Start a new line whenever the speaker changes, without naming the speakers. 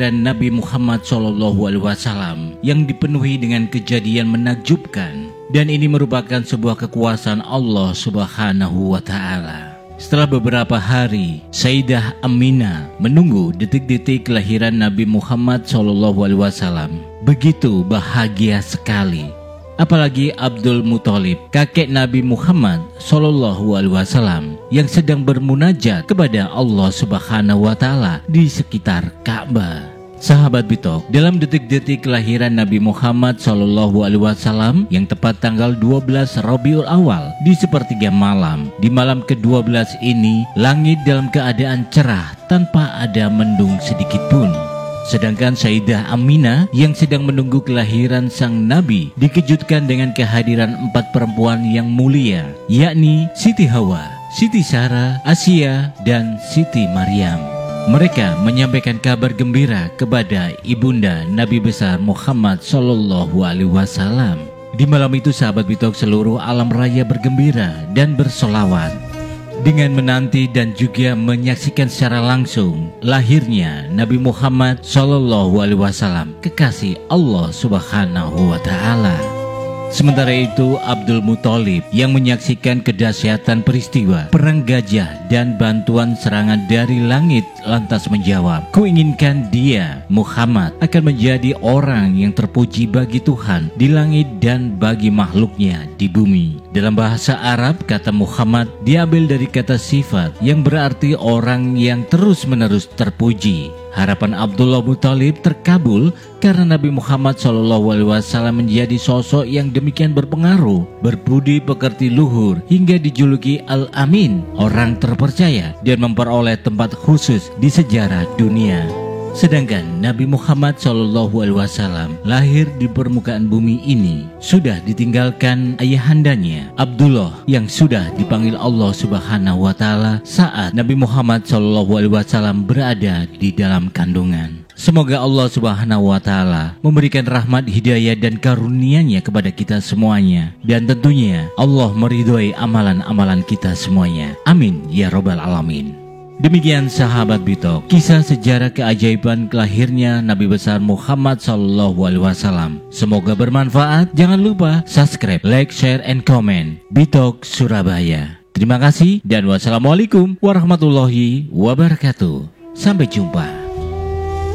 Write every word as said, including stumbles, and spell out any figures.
kelahiran Nabi Muhammad shallallahu alaihi wasallam yang dipenuhi dengan kejadian menakjubkan, dan ini merupakan sebuah kekuasaan Allah Subhanahu wa Ta'ala. Setelah beberapa hari, Sayyidah Aminah menunggu detik-detik kelahiran Nabi Muhammad shallallahu alaihi wasallam. Begitu bahagia sekali. Apalagi Abdul Muthalib, kakek Nabi Muhammad shallallahu alaihi wasallam, yang sedang bermunajat kepada Allah Subhanahu wa Ta'ala di sekitar Ka'bah. Sahabat Bitok, dalam detik-detik kelahiran Nabi Muhammad shallallahu alaihi wasallam yang tepat tanggal dua belas Rabiul Awal di sepertiga malam, di malam kedua belas ini langit dalam keadaan cerah tanpa ada mendung sedikit pun. Sedangkan Sayyidah Aminah yang sedang menunggu kelahiran sang Nabi dikejutkan dengan kehadiran empat perempuan yang mulia, yakni Siti Hawa, Siti Sarah, Asia, dan Siti Maryam. Mereka menyampaikan kabar gembira kepada ibunda Nabi besar Muhammad Sallallahu Alaihi Wasallam. Di malam itu sahabat Bitok, seluruh alam raya bergembira dan bersolawat dengan menanti dan juga menyaksikan secara langsung lahirnya Nabi Muhammad Sallallahu Alaihi Wasallam, kekasih Allah Subhanahu wa Ta'ala. Sementara itu Abdul Muthalib yang menyaksikan kedahsyatan peristiwa perang gajah dan bantuan serangan dari langit lantas menjawab, "Kuinginkan dia, Muhammad, akan menjadi orang yang terpuji bagi Tuhan di langit dan bagi makhluknya di bumi." Dalam bahasa Arab, kata Muhammad diambil dari kata sifat yang berarti orang yang terus-menerus terpuji. Harapan Abdullah Muthalib terkabul karena Nabi Muhammad shallallahu alaihi wasallam menjadi sosok yang demikian berpengaruh, berbudi pekerti luhur, hingga dijuluki Al-Amin, orang terpercaya, dan memperoleh tempat khusus di sejarah dunia. Sedangkan Nabi Muhammad shallallahu alaihi wasallam lahir di permukaan bumi ini sudah ditinggalkan ayahandanya Abdullah yang sudah dipanggil Allah Subhanahu wa Ta'ala saat Nabi Muhammad shallallahu alaihi wasallam berada di dalam kandungan. Semoga Allah Subhanahu wa Ta'ala memberikan rahmat, hidayah, dan karunia-Nya kepada kita semuanya, dan tentunya Allah meridhoi amalan-amalan kita semuanya. Amin ya robbal alamin. Demikian sahabat Bitok, kisah sejarah keajaiban kelahirnya Nabi besar Muhammad Sallallahu Alaihi Wasallam. Semoga bermanfaat. Jangan lupa subscribe, like, share, and comment. Bitok Surabaya. Terima kasih dan wassalamualaikum warahmatullahi wabarakatuh. Sampai jumpa.